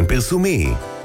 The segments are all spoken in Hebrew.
פרסומי.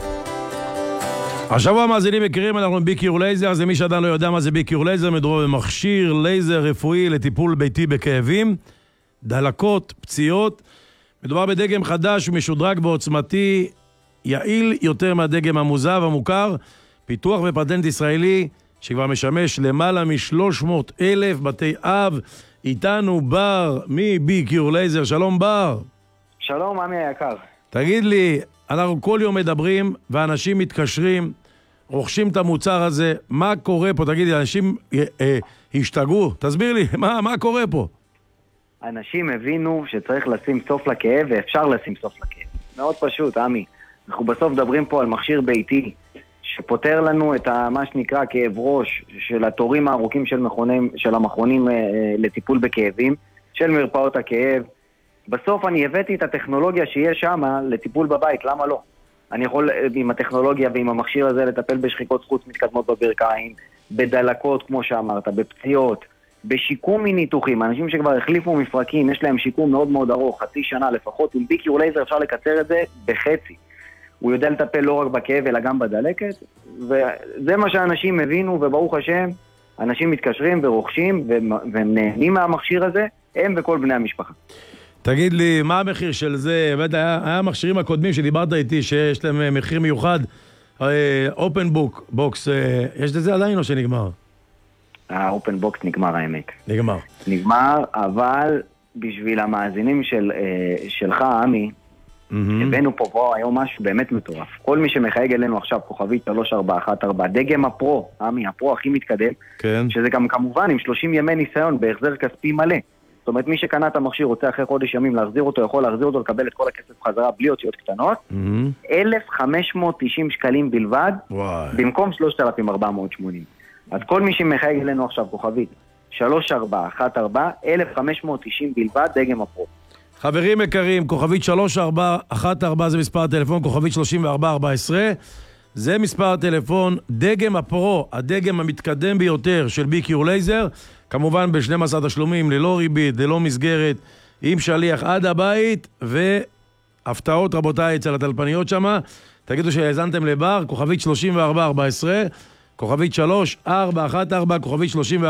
השבוע מאזינים מכירים, אנחנו בקיור לייזר. זה מי שעדיין לא יודע מה זה בקיור לייזר, מדובר במכשיר לייזר רפואי לטיפול ביתי בכאבים, דלקות, פציעות. מדובר בדגם חדש ומשודרג ועוצמתי, יעיל יותר מהדגם המוזב המוכר, פיתוח ופטנט ישראלי שכבר משמש למעלה מ-300,000 בתי אב. איתנו בר מביקיור לייזר. שלום בר. שלום עמי היקר. תגיד לי, אנחנו כל יום מדברים ואנשים מתקשרים, רוכשים את המוצר הזה, מה קורה פה? תגיד לי, אנשים השתגעו? תסביר לי, מה קורה פה? אנשים הבינו שצריך לשים סוף לכאב, ואפשר לשים סוף לכאב. מאוד פשוט, עמי. אנחנו בסוף מדברים פה על מכשיר ביתי, שפותר לנו את מה שנקרא כאב ראש, של התורים הארוכים של המכונים לטיפול בכאבים, של מרפאות הכאב. בסוף אני הבאתי את הטכנולוגיה שיש שם לטיפול בבית, למה לא? אני יכול עם הטכנולוגיה ועם המכשיר הזה לטפל בשחיקות חוץ מתקדמות בברכיים, בדלקות כמו שאמרת, בפציעות, בשיקום מניתוחים. אנשים שכבר החליפו מפרקים, יש להם שיקום מאוד מאוד ארוך, חצי שנה לפחות. עם בקיור לייזר אפשר לקצר את זה בחצי. הוא יודע לטפל לא רק בכאב אלא גם בדלקת, וזה מה שאנשים הבינו, וברוך השם, אנשים מתקשרים ורוכשים והם נהנים מהמכשיר הזה, הם וכל בני המשפחה. תגיד לי, מה המחיר של זה? היה המכשירים הקודמים שדיברת איתי, שיש להם מחיר מיוחד, אופן בוקס, יש לזה עדיין או שנגמר? האופן בוקס נגמר האמת. נגמר, אבל בשביל המאזינים שלך, עמי, הבאנו פה היום משהו באמת מטורף. כל מי שמחייג אלינו עכשיו, כוכבית 3414, דגם הפרו, עמי, הפרו הכי מתקדם, כן. שזה גם כמובן עם 30 ימי ניסיון בהחזר כספי מלא. זאת אומרת, מי שקנה את המכשיר רוצה אחרי חודש ימים להחזיר אותו, יכול להחזיר אותו, לקבל את כל הכסף חזרה בלי אותיות קטנות. 1,590 שקלים בלבד, במקום 3,480. אז כל מי שמחייג אלינו עכשיו, כוכבית 3414, 1,590 בלבד, דגם הפרו. חברים יקרים, כוכבית 3414 זה מספר הטלפון, כוכבית 3414 זה מספר הטלפון, דגם הפרו, הדגם המתקדם ביותר של בקיור לייזר, כמובן ב-12 תשלומים, ללא ריבית, ללא מסגרת, עם שליח עד הבית, והפתעות רבותיי אצל הטלפניות שמה. תגידו שהאזנתם לבר, כוכבית 3414, כוכבית 3414, כוכבית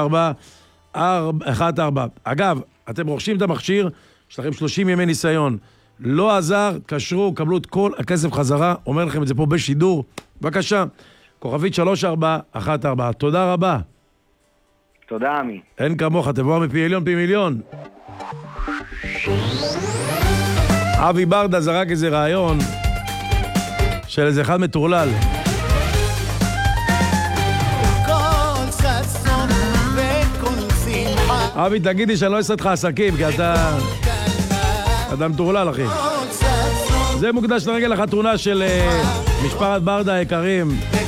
3414. אגב, אתם רוכשים את המכשיר, יש לכם 30 ימי ניסיון. לא עזר, קשרו, קבלו את כל הכסף חזרה. אומר לכם את זה פה בשידור. בבקשה, כוכבית 3414. תודה רבה. תודה, עמי. אין כמוך, תבוא מפי מיליון פי מיליון. אבי ברדה זרק איזה רעיון של איזה אחד מטורלל. אבי, תגידי שאני לא אעשה לך עסקים, כי אתה מטורלל, אחי. זה מוקדש לרגל החתונה של משפחת ברדה היקרים.